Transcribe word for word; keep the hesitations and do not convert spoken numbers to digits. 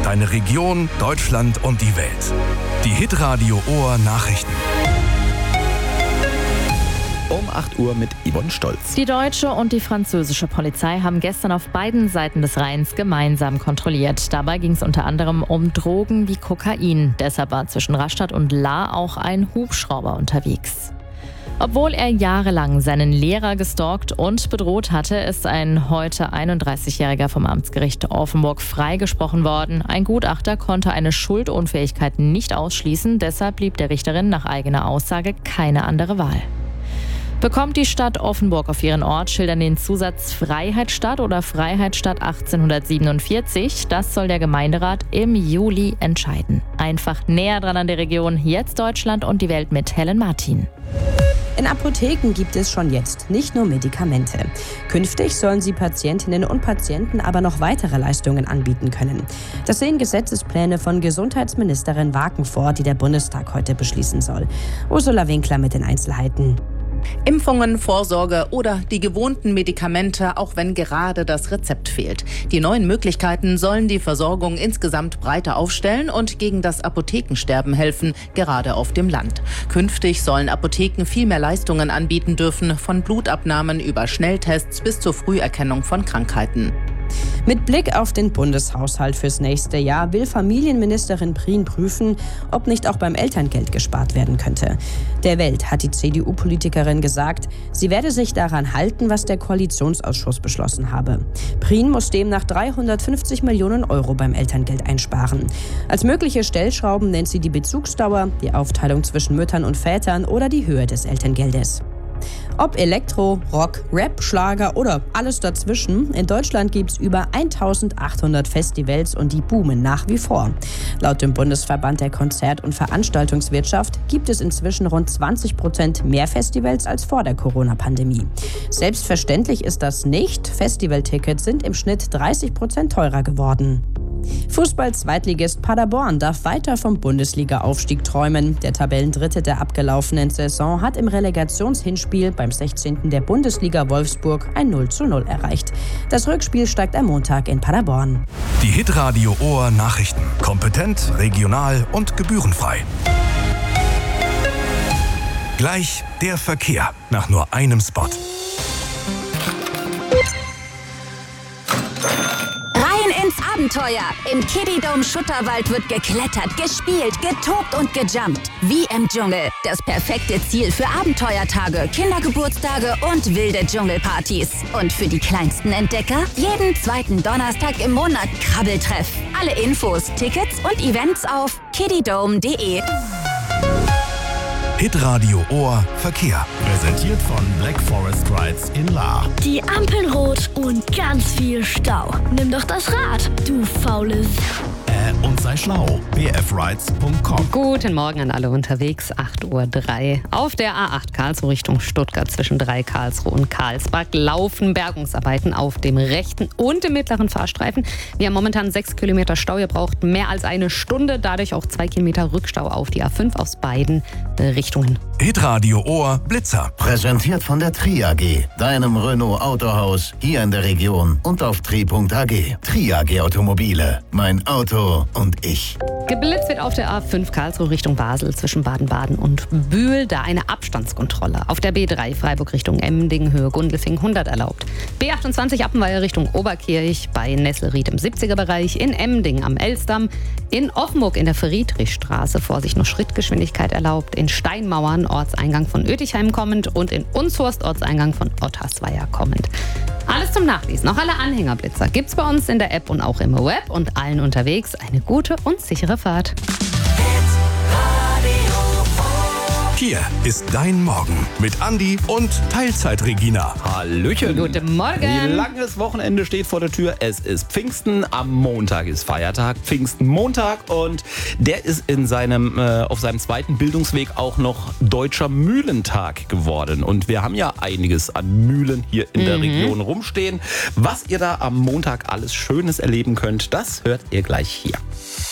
deine Region, Deutschland und die Welt. Die Hitradio Ohr Nachrichten. Um acht Uhr mit Yvonne Stolz. Die deutsche und die französische Polizei haben gestern auf beiden Seiten des Rheins gemeinsam kontrolliert. Dabei ging es unter anderem um Drogen wie Kokain. Deshalb war zwischen Rastatt und Lahr auch ein Hubschrauber unterwegs. Obwohl er jahrelang seinen Lehrer gestalkt und bedroht hatte, ist ein heute einunddreißigjähriger vom Amtsgericht Offenburg freigesprochen worden. Ein Gutachter konnte eine Schuldunfähigkeit nicht ausschließen. Deshalb blieb der Richterin nach eigener Aussage keine andere Wahl. Bekommt die Stadt Offenburg auf ihren Ortsschildern den Zusatz Freiheitsstadt oder Freiheitsstadt achtzehnhundertsiebenundvierzig? Das soll der Gemeinderat im Juli entscheiden. Einfach näher dran an der Region, jetzt Deutschland und die Welt mit Helen Martin. In Apotheken gibt es schon jetzt nicht nur Medikamente. Künftig sollen sie Patientinnen und Patienten aber noch weitere Leistungen anbieten können. Das sehen Gesetzespläne von Gesundheitsministerin Waken vor, die der Bundestag heute beschließen soll. Ursula Winkler mit den Einzelheiten. Impfungen, Vorsorge oder die gewohnten Medikamente, auch wenn gerade das Rezept fehlt. Die neuen Möglichkeiten sollen die Versorgung insgesamt breiter aufstellen und gegen das Apothekensterben helfen, gerade auf dem Land. Künftig sollen Apotheken viel mehr Leistungen anbieten dürfen, von Blutabnahmen über Schnelltests bis zur Früherkennung von Krankheiten. Mit Blick auf den Bundeshaushalt fürs nächste Jahr will Familienministerin Prien prüfen, ob nicht auch beim Elterngeld gespart werden könnte. Der Welt hat die C D U-Politikerin gesagt, sie werde sich daran halten, was der Koalitionsausschuss beschlossen habe. Prien muss demnach dreihundertfünfzig Millionen Euro beim Elterngeld einsparen. Als mögliche Stellschrauben nennt sie die Bezugsdauer, die Aufteilung zwischen Müttern und Vätern oder die Höhe des Elterngeldes. Ob Elektro, Rock, Rap, Schlager oder alles dazwischen, in Deutschland gibt es über eintausendachthundert Festivals und die boomen nach wie vor. Laut dem Bundesverband der Konzert- und Veranstaltungswirtschaft gibt es inzwischen rund zwanzig Prozent mehr Festivals als vor der Corona-Pandemie. Selbstverständlich ist das nicht. Festivaltickets sind im Schnitt dreißig Prozent teurer geworden. Fußball-Zweitligist Paderborn darf weiter vom Bundesliga-Aufstieg träumen. Der Tabellendritte der abgelaufenen Saison hat im Relegationshinspiel beim sechzehnten der Bundesliga Wolfsburg ein null zu null erreicht. Das Rückspiel steigt am Montag in Paderborn. Die Hitradio Ohr Nachrichten. Kompetent, regional und gebührenfrei. Gleich der Verkehr nach nur einem Spot. Ins Abenteuer. Im Kiddie-Dome Schutterwald wird geklettert, gespielt, getobt und gejumpt. Wie im Dschungel. Das perfekte Ziel für Abenteuertage, Kindergeburtstage und wilde Dschungelpartys. Und für die kleinsten Entdecker jeden zweiten Donnerstag im Monat Krabbeltreff. Alle Infos, Tickets und Events auf kiddiedome punkt de. Hitradio Ohr Verkehr. Präsentiert von Black Forest Rides in Lahr. Die Ampeln rot und ganz viel Stau. Nimm doch das Rad, du faules. Äh, und sei schlau. b f rides punkt com. Guten Morgen an alle unterwegs. acht Uhr drei. Auf der A acht Karlsruhe Richtung Stuttgart zwischen drei Karlsruhe und Karlsbad laufen Bergungsarbeiten auf dem rechten und dem mittleren Fahrstreifen. Wir haben momentan sechs Kilometer Stau. Ihr braucht mehr als eine Stunde. Dadurch auch zwei Kilometer Rückstau auf die A fünf aus beiden Richtungen. Hitradio Ohr Blitzer. Präsentiert von der Tri A G, deinem Renault Autohaus hier in der Region und auf tri punkt a g. Tri A G Automobile. Mein Auto und ich. Geblitzt wird auf der A fünf Karlsruhe Richtung Basel zwischen Baden-Baden und Bühl. Da eine Abstandskontrolle. Auf der B drei Freiburg Richtung Emmendingen Höhe Gundelfing hundert erlaubt. B achtundzwanzig Appenweier Richtung Oberkirch bei Nesselried im siebziger Bereich. In Emmendingen am Elsdamm. In Offenburg in der Friedrichstraße Vorsicht nur Schrittgeschwindigkeit erlaubt. In Steinmauern Ortseingang von Oetigheim kommend und in Unshorst Ortseingang von Ottersweier kommend. Alles zum Nachlesen. Noch alle Anhängerblitzer gibt's bei uns in der App und auch im Web und allen unterwegs eine gute und sichere Fahrt. Hier ist dein Morgen mit Andi und Teilzeit-Regina. Hallöchen. Guten Morgen. Ein langes Wochenende steht vor der Tür. Es ist Pfingsten. Am Montag ist Feiertag. Pfingstenmontag. Und der ist in seinem, äh, auf seinem zweiten Bildungsweg auch noch Deutscher Mühlentag geworden. Und wir haben ja einiges an Mühlen hier in mhm. der Region rumstehen. Was ihr da am Montag alles Schönes erleben könnt, das hört ihr gleich hier.